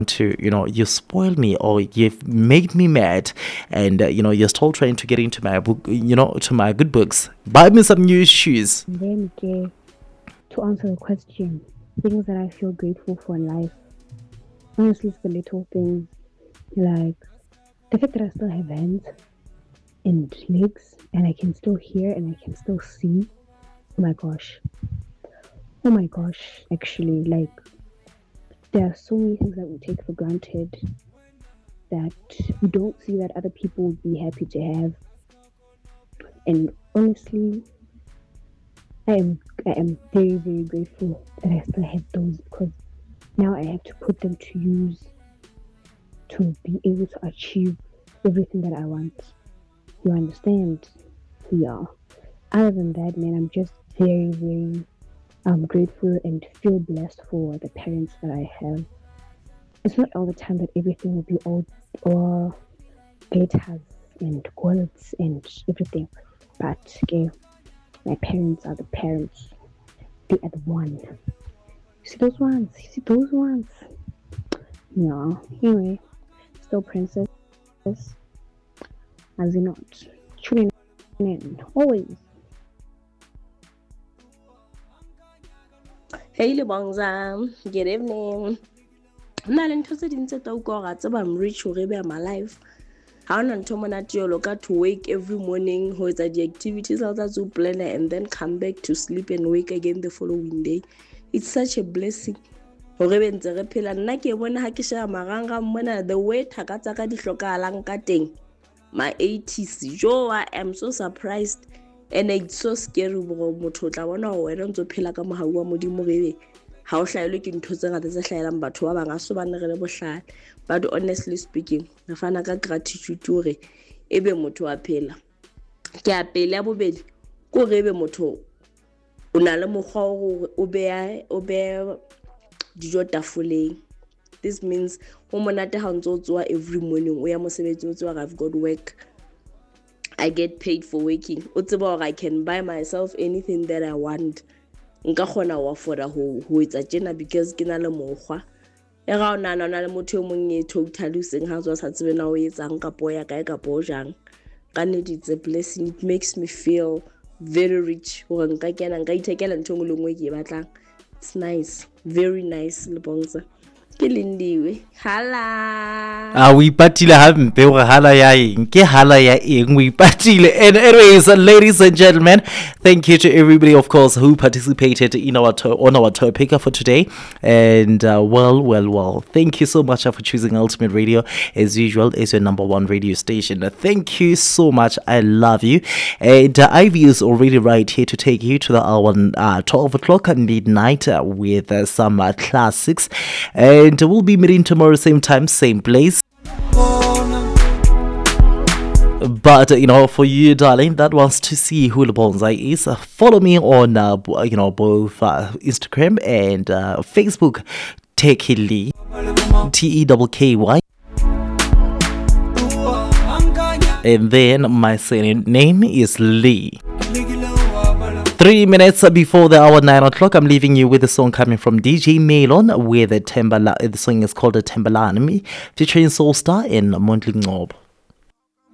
to, you spoil me, or you've made me mad, and you're still trying to get into my book, to my good books. Buy me some new shoes. And then, okay, to answer the question, things that I feel grateful for in life, honestly, it's the little things, like the fact that I still have hands and legs, and I can still hear and I can still see. Oh my gosh, actually, like, there are so many things that we take for granted that we don't see that other people would be happy to have. And honestly, I am very, very grateful that I still have those, because now I have to put them to use to be able to achieve everything that I want. You understand? Yeah. Other than that, man, I'm just very, very grateful and feel blessed for the parents that I have. It's not all the time that everything will be all glitters and golds and everything, but okay, my parents are the parents. They are the one. You see those ones? Yeah. Anyway, still princess, as in not tuning in always. Hey Lebongza, good evening. Nna le ntho tse ding tse tao ko ga tseba I'm rich hore be am alive. Ha ona ntho monate yo loka to wake every morning ho etsa di activities tsa tso plan and then come back to sleep and wake again the following day. It's such a blessing. Hore be ntse re phela nna ke bona ha ke share maranga mona the way thaka tsa ka di hlokahalang ka teng. My 80s, jo, I am so surprised. And it's so scary bro motho tla bona ho wena ntse phela ka mohau wa modimo rebe ha o hlaelwe ke ntho tse ngata tse hlaelang batho ba bang a so bane re le bohlale. But honestly speaking, na fana ka gratitude hore ebe motho wa phela ke a pele ya bobedi ko rebe motho o na le mogwa hore o be dijo tafoleng. This means o monate ha ntse o tsoa every morning o ya mosebetsi o tsoa I've got work, I get paid for working. I can buy myself anything that I want. Nka khona wa fora ho etsa tjena because ke na le mokgwa. E ga ona na le motho o mong e totally seng ha tswa sa tsebe na o etsang ka po ya kae ka po jang. Ka nnete it's a blessing. It makes me feel very rich. Hore nka kena nka ithekela ntho ngwe le ngwe ke batlang. It's nice, very nice Lebongza. Hala. We patile hampe hore hala ya eng ke hala ya eng we patile. And anyways, ladies and gentlemen, thank you to everybody, of course, who participated in on our topic for today. And well, thank you so much for choosing Ultimate Radio as usual as your number one radio station. Thank you so much. I love you. And Ivy is already right here to take you to the hour 12 o'clock at midnight with some classics. And we'll be meeting tomorrow, same time, same place. But for you, darling, that wants to see who Lebongza is, follow me on both Instagram and Facebook. Tekky, TEKKY. And then my second name is Lee. 3 minutes before the hour 9 o'clock, I'm leaving you with a song coming from DJ Melon with the song is called Tembalani featuring Soulstar and Mondli Ngob.